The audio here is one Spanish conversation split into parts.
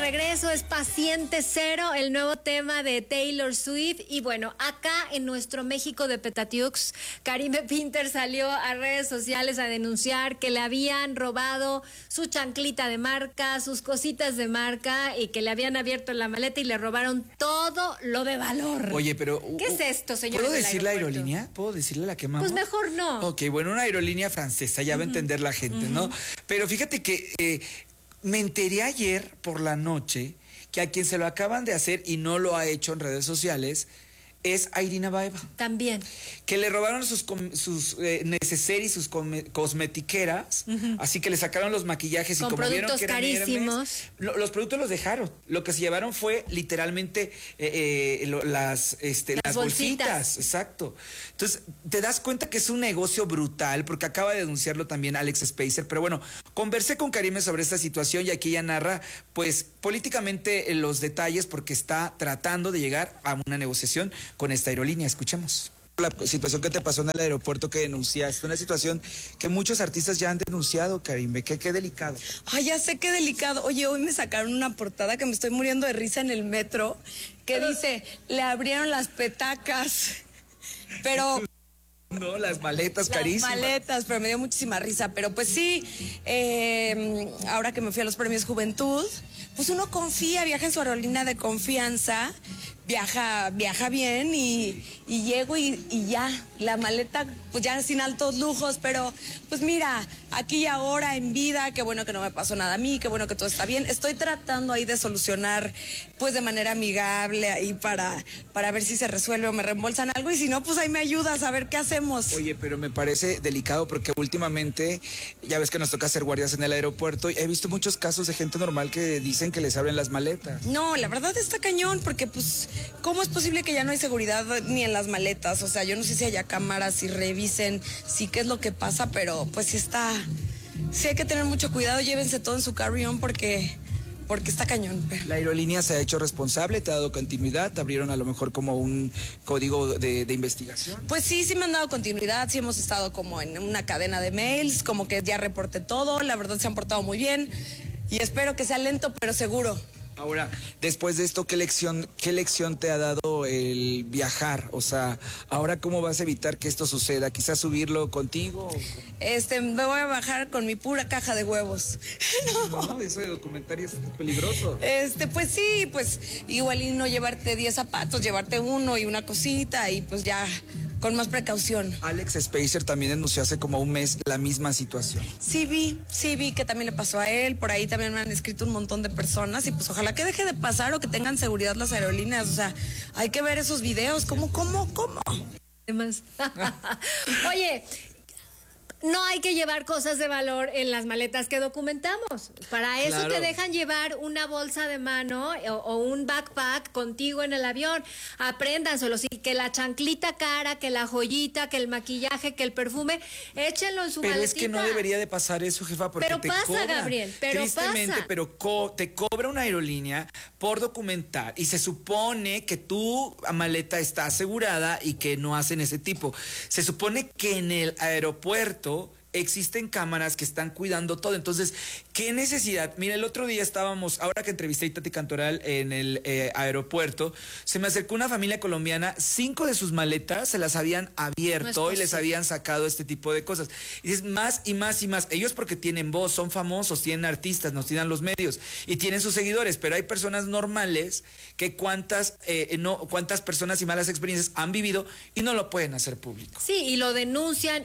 regreso, es Paciente Cero, el nuevo tema de Taylor Swift. Y bueno, acá en nuestro México de Petatiux, Karime Pinter salió a redes sociales a denunciar que le habían robado su chanclita de marca, sus cositas de marca, y que le habían abierto la maleta y le robaron todo lo de valor. Oye, pero... ¿Qué es esto, señor? ¿Puedo decir la aerolínea? ¿Puedo decirle la que amamos? Pues mejor no. Ok, bueno, una aerolínea francesa, ya va a entender la gente, ¿no? Pero fíjate que me enteré ayer por la noche que a quien se lo acaban de hacer y no lo ha hecho en redes sociales es a Irina Baeva. También. Que le robaron sus neceseres y sus cosmetiqueras, así que le sacaron los maquillajes con y como vieron que eran carísimos. Hermes, los productos los dejaron. Lo que se llevaron fue literalmente las bolsitas. Exacto. Entonces, te das cuenta que es un negocio brutal, porque acaba de denunciarlo también Alex Spacer. Pero bueno, conversé con Karime sobre esta situación y aquí ella narra, pues, políticamente los detalles, porque está tratando de llegar a una negociación con esta aerolínea. Escuchemos. La situación que te pasó en el aeropuerto que denunciaste, una situación que muchos artistas ya han denunciado, Karime, qué delicado. Ay, ya sé qué delicado. Oye, hoy me sacaron una portada que me estoy muriendo de risa en el metro, que dice, le abrieron las petacas, pero... No, las maletas carísimas. Las maletas, pero me dio muchísima risa. Pero pues sí, ahora que me fui a los premios Juventud, pues uno confía, viaja en su aerolínea de confianza, viaja bien y llego y ya, la maleta pues ya sin altos lujos, pero pues mira, aquí y ahora en vida, qué bueno que no me pasó nada a mí, qué bueno que todo está bien. Estoy tratando ahí de solucionar pues de manera amigable ahí para ver si se resuelve o me reembolsan algo, y si no, pues ahí me ayudas a ver qué hacemos. Oye, pero me parece delicado porque últimamente, ya ves que nos toca hacer guardias en el aeropuerto, y he visto muchos casos de gente normal que dicen que les abren las maletas. No, la verdad está cañón, porque pues, ¿cómo es posible que ya no hay seguridad ni en las maletas? O sea, yo no sé si haya cámaras, si revisen, si qué es lo que pasa, pero pues sí hay que tener mucho cuidado, llévense todo en su carry-on porque está cañón. La aerolínea se ha hecho responsable, te ha dado continuidad, te abrieron a lo mejor como un código de investigación. Pues sí me han dado continuidad, sí hemos estado como en una cadena de mails, como que ya reporté todo, la verdad se han portado muy bien y espero que sea lento pero seguro. Ahora, después de esto, ¿qué lección te ha dado el viajar? O sea, ahora, ¿cómo vas a evitar que esto suceda? ¿Quizás subirlo contigo? Me voy a bajar con mi pura caja de huevos. No, eso de documentarios es peligroso. Pues sí, pues igual y no llevarte 10 zapatos, llevarte uno y una cosita y pues ya con más precaución. Alex Spacer también denunció hace como un mes la misma situación. Sí vi que también le pasó a él, por ahí también me han escrito un montón de personas y pues ojalá que deje de pasar o que tengan seguridad las aerolíneas, o sea, hay que ver esos videos, ¿cómo? Además. Oye, no hay que llevar cosas de valor en las maletas que documentamos. Para eso Claro. te dejan llevar una bolsa de mano o un backpack contigo en el avión. Apréndanselo. Sí, que la chanclita cara, que la joyita, que el maquillaje, que el perfume, échenlo en su Pero maletita. es que no debería de pasar eso, jefa, porque Pero te pasa, cobra. Gabriel, pero tristemente, pasa. pero te cobra una aerolínea por documentar y se supone que tu maleta está asegurada y que no hacen ese tipo. Se supone que en el aeropuerto existen cámaras que están cuidando todo. Entonces, ¿qué necesidad? Mira, el otro día estábamos, ahora que entrevisté a Tati Cantoral en el aeropuerto, se me acercó una familia colombiana, 5 de sus maletas se las habían abierto y les habían sacado este tipo de cosas. Y es más y más y más. Ellos porque tienen voz, son famosos, tienen artistas, nos tienen los medios y tienen sus seguidores, pero hay personas normales que cuántas personas y malas experiencias han vivido y no lo pueden hacer público. Sí, y lo denuncian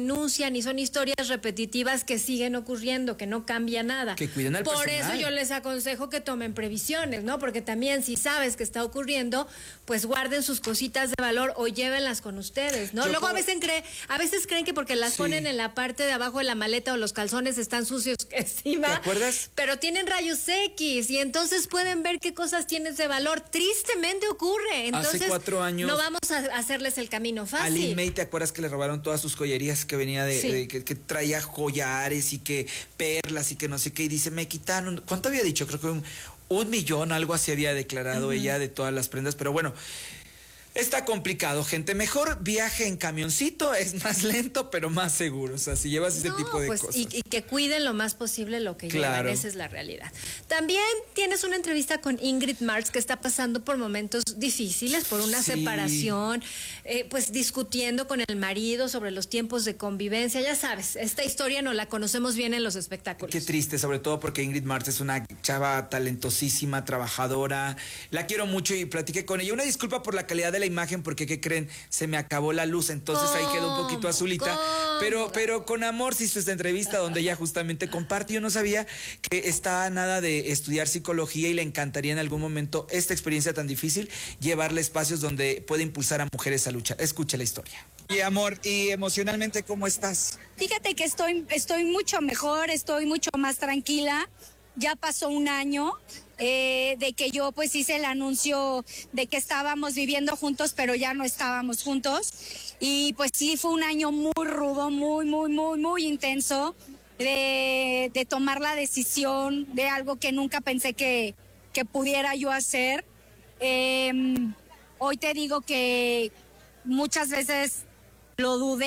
y son historias repetitivas que siguen ocurriendo, que no cambia nada. Que cuiden al Por personal. eso yo les aconsejo que tomen previsiones, ¿no? Porque también si sabes que está ocurriendo, pues guarden sus cositas de valor o llévenlas con ustedes, ¿no? Luego a veces creen que porque las ponen en la parte de abajo de la maleta o los calzones están sucios encima. ¿Te acuerdas? Pero tienen rayos X y entonces pueden ver qué cosas tienes de valor. Tristemente ocurre. Entonces, hace 4 años no vamos a hacerles el camino fácil. Al Inmate, ¿te acuerdas que le robaron todas sus joyerías que venía que traía collares y que perlas y que no sé qué? Y dice, me quitaron, ¿cuánto había dicho? Creo que un millón, algo así había declarado ella de todas las prendas, pero bueno. Está complicado, gente. Mejor viaje en camioncito, es más lento, pero más seguro. O sea, si llevas ese tipo de cosas. Y que cuiden lo más posible lo que Claro. llevan, esa es la realidad. También tienes una entrevista con Ingrid Marx, que está pasando por momentos difíciles, por una Sí. separación, pues discutiendo con el marido sobre los tiempos de convivencia. Ya sabes, esta historia no la conocemos bien en los espectáculos. Qué triste, sobre todo porque Ingrid Marx es una chava talentosísima, trabajadora. La quiero mucho y platiqué con ella. Una disculpa por la calidad de la imagen, porque ¿qué creen? Se me acabó la luz, entonces ahí quedó un poquito azulita. Pero con amor se hizo esta entrevista donde ella justamente comparte. Yo no sabía que está nada de estudiar psicología y le encantaría en algún momento esta experiencia tan difícil llevarle espacios donde puede impulsar a mujeres a luchar. Escucha la historia. Y amor, ¿y emocionalmente cómo estás? Fíjate que estoy mucho mejor, estoy mucho más tranquila. Ya pasó un año de que yo pues hice el anuncio de que estábamos viviendo juntos, pero ya no estábamos juntos. Y pues sí, fue un año muy rudo, muy intenso de tomar la decisión de algo que nunca pensé que pudiera yo hacer. Hoy te digo que muchas veces lo dudé.